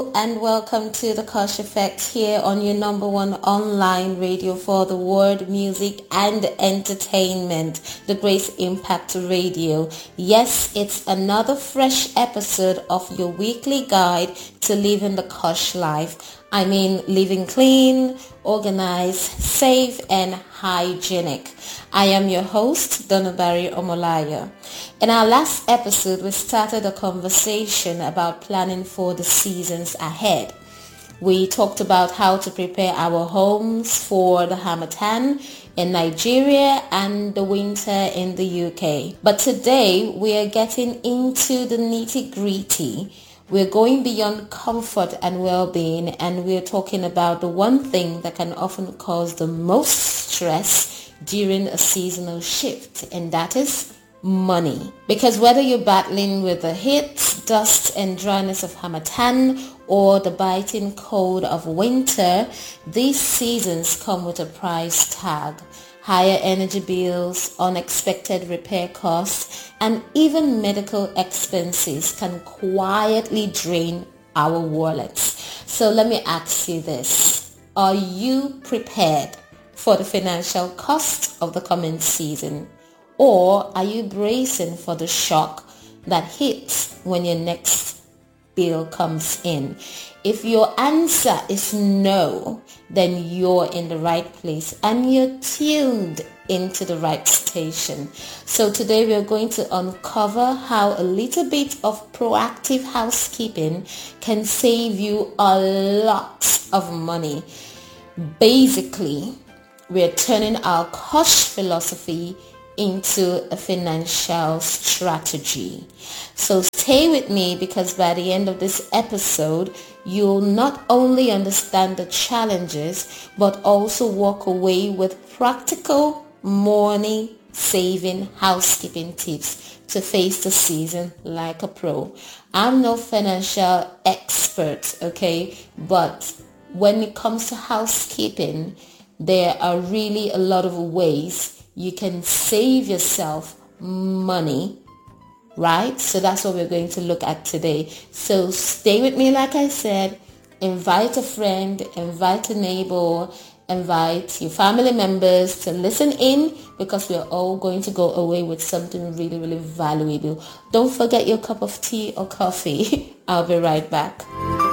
Hello and welcome to the Kosh Effect here on your number one online radio for the world, music and entertainment, the Grace Impact Radio. Yes, it's another fresh episode of your weekly guide to living the Kosh life. I mean, living clean, organized, safe and hygienic. I am your host, Donabari Omolaya. In our last episode, we started a conversation about planning for the seasons ahead. We talked about how to prepare our homes for the Harmattan in Nigeria and the winter in the UK. But today, we are getting into the nitty-gritty. We're going beyond comfort and well-being, and we're talking about the one thing that can often cause the most stress during a seasonal shift, and that is money. Because whether you're battling with the heat, dust and dryness of Harmattan or the biting cold of winter, these seasons come with a price tag. Higher energy bills, unexpected repair costs, and even medical expenses can quietly drain our wallets. So let me ask you this. Are you prepared for the financial cost of the coming season? Or are you bracing for the shock that hits when your next bill comes in? If your answer is no, then you're in the right place and you're tuned into the right station. So today we are going to uncover how a little bit of proactive housekeeping can save you a lot of money. Basically, we're turning our Kosh philosophy into a financial strategy. So stay with me, because by the end of this episode, you'll not only understand the challenges, but also walk away with practical money saving housekeeping tips to face the season like a pro. I'm no financial expert, okay? But when it comes to housekeeping, there are really a lot of ways you can save yourself money, right? So that's what we're going to look at today. So stay with me, like I said. Invite a friend, invite a neighbor, invite your family members to listen in, because we're all going to go away with something really, really valuable. Don't forget your cup of tea or coffee. I'll be right back.